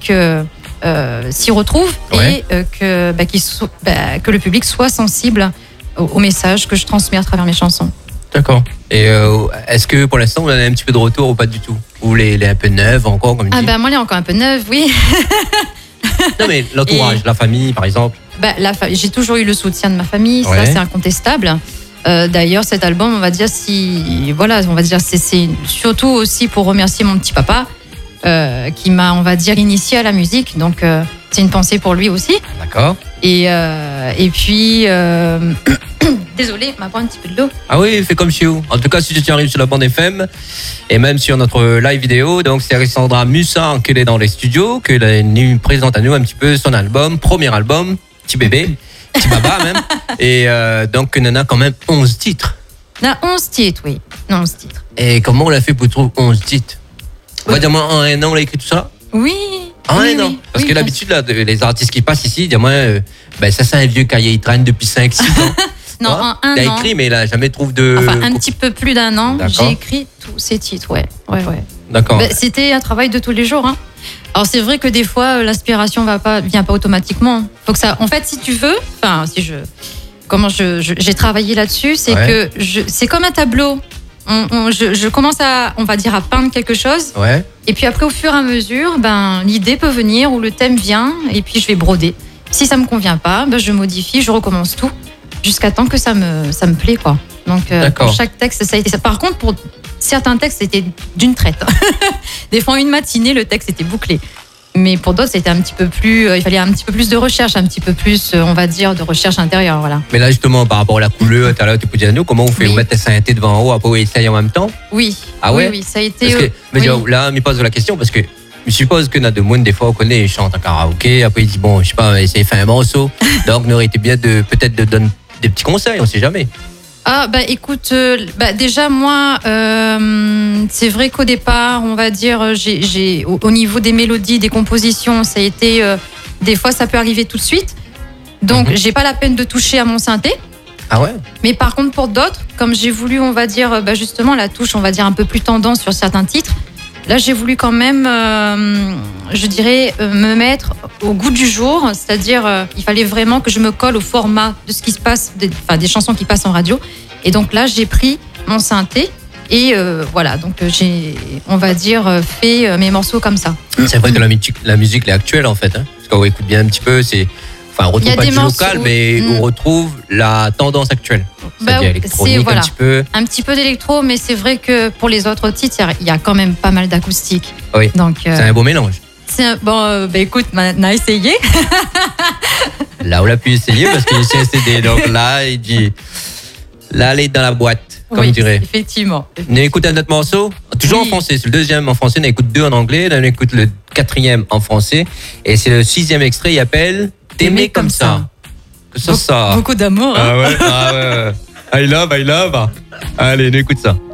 s'y retrouve et que le public soit sensible au message que je transmets à travers mes chansons. D'accord. Et est-ce que pour l'instant, vous avez un petit peu de retour ou pas du tout? Ou les un peu neuves encore, comme dit? Moi, elle est encore un peu neuve, oui. Non, mais l'entourage, la famille, par exemple. J'ai toujours eu le soutien de ma famille, ça c'est incontestable. D'ailleurs, cet album, on va dire, c'est surtout aussi pour remercier mon petit papa qui m'a, on va dire, initié à la musique. Donc, c'est une pensée pour lui aussi. D'accord. Et puis, désolé, m'a pris un petit peu de l'eau. Ah oui, fais comme chez vous. En tout cas, si tu arrives sur la bande FM et même sur notre live vidéo, donc c'est Alexandra Mussin qui est dans les studios, qui nous présente à nous un petit peu son album, premier album, petit bébé, petit baba même. Et donc, on en a quand même 11 titres. On a 11 titres, oui. 11 titres. Et comment on l'a fait pour trouver 11 titres? On va dire, moi, en un an, on a écrit tout ça? Oui. Non. Parce que l'habitude, là, les artistes qui passent ici, dis-moi, ça c'est un vieux cahier, il traîne depuis 5-6 ans. Non, en un an. Il a écrit, mais il n'a jamais trouvé de... Enfin, un petit peu plus d'un an, j'ai écrit tous ces titres, ouais. D'accord. C'était un travail de tous les jours, hein. Alors, c'est vrai que des fois, l'inspiration vient pas automatiquement. Faut que ça... En fait, si tu veux, comment j'ai travaillé là-dessus, c'est que c'est comme un tableau. Je commence à peindre quelque chose. Ouais. Et puis après, au fur et à mesure, l'idée peut venir ou le thème vient et puis je vais broder. Si ça me convient pas, je modifie, je recommence tout jusqu'à temps que ça me plaît, quoi. Donc, pour chaque texte, ça a été ça. Par contre, pour certains textes, c'était d'une traite. Des fois, une matinée, le texte était bouclé. Mais pour d'autres, c'était un petit peu plus. Il fallait un petit peu plus de recherche, un petit peu plus, on va dire, de recherche intérieure, voilà. Mais là, justement, par rapport à la couleur, tout à l'heure, tu peux dire à nous comment vous faites? Vous mettez la synthé devant en haut, après vous essayez en même temps? Oui. Ah ouais? Oui, ça a été. Là, on me pose la question parce que je suppose que dans de monde, des fois, on connaît, il chante en karaoké, après il dit, bon, je sais pas, essayer de faire un morceau. Donc, on aurait été bien peut-être de donner des petits conseils, on sait jamais. Écoute, déjà moi, c'est vrai qu'au départ, on va dire, j'ai au niveau des mélodies, des compositions, ça a été, des fois ça peut arriver tout de suite. Donc j'ai pas la peine de toucher à mon synthé. Ah ouais. Mais par contre pour d'autres, comme j'ai voulu, on va dire, justement la touche, on va dire un peu plus tendance sur certains titres. Là, j'ai voulu quand même, je dirais, me mettre au goût du jour. C'est-à-dire, il fallait vraiment que je me colle au format de ce qui se passe, des chansons qui passent en radio. Et donc là, j'ai pris mon synthé et donc j'ai, on va dire, fait mes morceaux comme ça. C'est vrai que la musique est actuelle, en fait. Hein, parce qu'on écoute bien un petit peu, on retrouve pas du local, mais on retrouve la tendance actuelle. C'est-à-dire électronique, un petit peu d'électro, mais c'est vrai que pour les autres titres, il y a quand même pas mal d'acoustique. Oui, donc, c'est un beau mélange. Écoute, on a essayé. Là, on l'a pu essayer parce que c'est un CD. Donc là, il dit, là, elle est dans la boîte, comme il dirait. Effectivement. On écoute un autre morceau, toujours en français. C'est le deuxième en français, on écoute 2 en anglais. Là, on écoute le 4e en français. Et c'est le 6e extrait, il appelle T'aimer comme ça. Ça. Beaucoup d'amour. Ah ouais. I love. Allez, on écoute ça.